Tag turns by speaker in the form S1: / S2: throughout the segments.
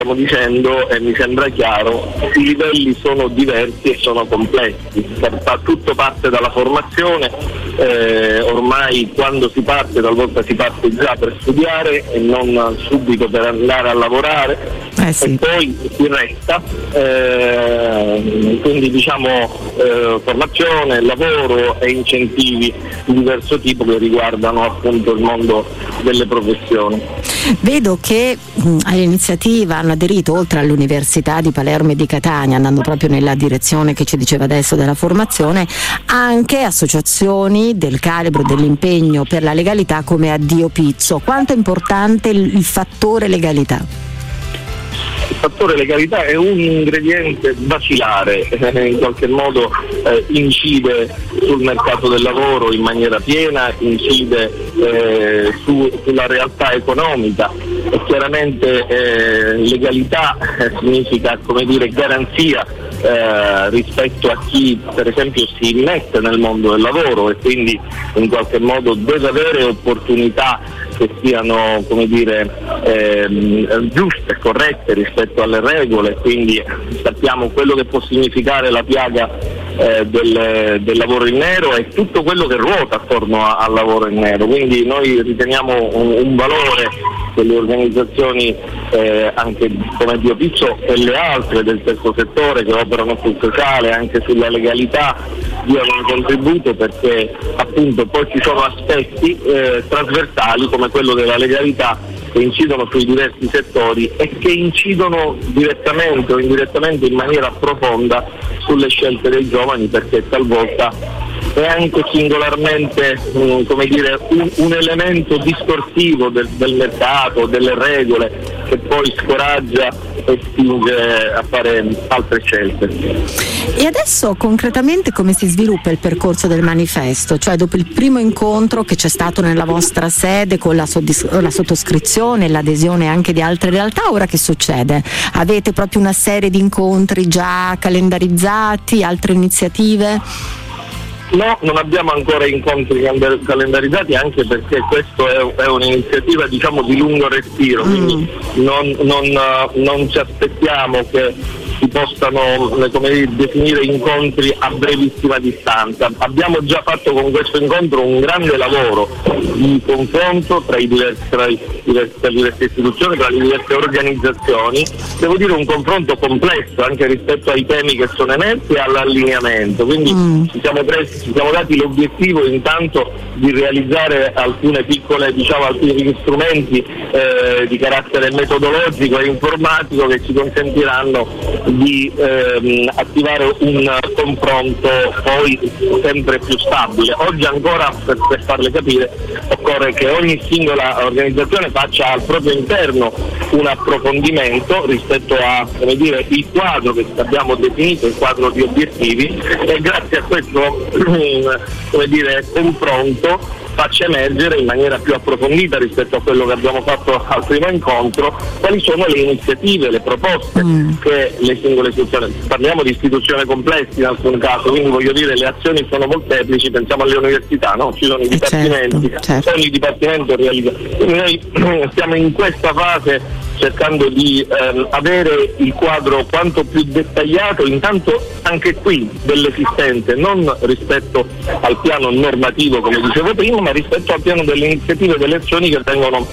S1: stiamo dicendo, e mi sembra chiaro, i livelli sono diversi e sono complessi. Tutto parte dalla formazione, ormai quando si parte talvolta si parte già per studiare e non subito per andare a lavorare,
S2: sì.
S1: E poi si resta, quindi diciamo formazione, lavoro e incentivi di diverso tipo che riguardano appunto il mondo delle professioni.
S2: Vedo che all'iniziativa hanno aderito, oltre all'Università di Palermo e di Catania, andando proprio nella direzione che ci diceva adesso della formazione, anche associazioni del calibro dell'impegno per la legalità come Addio Pizzo. Quanto è importante il fattore legalità?
S1: Il fattore legalità è un ingrediente basilare, in qualche modo incide sul mercato del lavoro in maniera piena, incide sulla realtà economica, e chiaramente legalità significa, come dire, garanzia rispetto a chi per esempio si immette nel mondo del lavoro e quindi in qualche modo deve avere opportunità che siano, come dire, giuste, corrette rispetto alle regole. Quindi sappiamo quello che può significare la piaga del lavoro in nero e tutto quello che ruota attorno al lavoro in nero. Quindi noi riteniamo un valore che le organizzazioni anche come Addio Pizzo e le altre del terzo settore che operano sul sociale, anche sulla legalità, diano un contributo, perché appunto poi ci sono aspetti trasversali come quello della legalità che incidono sui diversi settori e che incidono direttamente o indirettamente in maniera profonda sulle scelte dei giovani, perché talvolta è anche singolarmente come dire, un elemento distorsivo del mercato, delle regole, che poi scoraggia e spinge a fare altre scelte.
S2: E adesso concretamente come si sviluppa il percorso del manifesto? Cioè, dopo il primo incontro che c'è stato nella vostra sede con la sottoscrizione e l'adesione anche di altre realtà, ora che succede? Avete proprio una serie di incontri già calendarizzati, altre iniziative?
S1: No, non abbiamo ancora incontri calendarizzati, anche perché questo è un'iniziativa, diciamo, di lungo respiro, quindi non ci aspettiamo che si possano, come dire, definire incontri a brevissima distanza. Abbiamo già fatto con questo incontro un grande lavoro di confronto tra le diverse istituzioni, tra le diverse organizzazioni. Devo dire un confronto complesso anche rispetto ai temi che sono emersi e all'allineamento. Quindi ci siamo dati l'obiettivo intanto di realizzare alcuni piccoli strumenti di carattere metodologico e informatico che ci consentiranno di attivare un confronto poi sempre più stabile. Oggi ancora, per farle capire, occorre che ogni singola organizzazione faccia al proprio interno un approfondimento rispetto a, come dire, il quadro che abbiamo definito, il quadro di obiettivi, e grazie a questo come dire, confronto faccia emergere in maniera più approfondita rispetto a quello che abbiamo fatto al primo incontro quali sono le iniziative, le proposte che le singole istituzioni, parliamo di istituzioni complesse in alcun caso, quindi voglio dire le azioni sono molteplici, pensiamo alle università, no? Ci sono i dipartimenti,
S2: certo.
S1: Ogni dipartimento realizza. Quindi noi stiamo in questa fase cercando di avere il quadro quanto più dettagliato, intanto anche qui dell'esistente, non rispetto al piano normativo come dicevo prima, ma rispetto al piano delle iniziative e delle azioni che vengono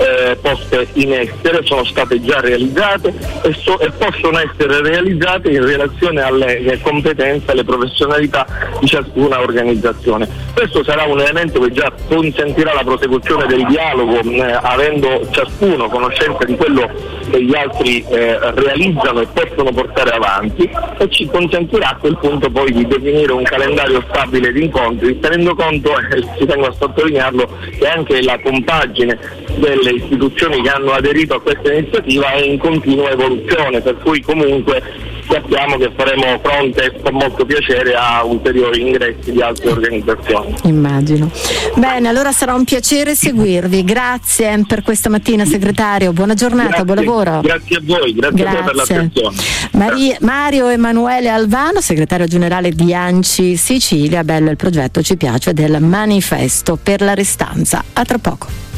S1: poste in essere, sono state già realizzate e possono essere realizzate in relazione alle competenze, alle professionalità di ciascuna organizzazione. Questo sarà un elemento che già consentirà la prosecuzione del dialogo, avendo ciascuno conoscenza di quello che gli altri realizzano e possono portare avanti, e ci consentirà a quel punto poi di definire un calendario stabile di incontri, tenendo conto, ci tengo a sottolinearlo, che anche la compagine delle istituzioni che hanno aderito a questa iniziativa è in continua evoluzione, per cui comunque sappiamo che faremo fronte con molto piacere a ulteriori ingressi di altre organizzazioni.
S2: Immagino. Bene, allora sarà un piacere seguirvi. Grazie per questa mattina, segretario. Buona giornata, buon lavoro.
S1: Grazie a voi, grazie a voi per l'attenzione.
S2: Mario Emanuele Alvano, segretario generale di ANCI Sicilia. Bello il progetto, ci piace, del manifesto per la restanza. A tra poco.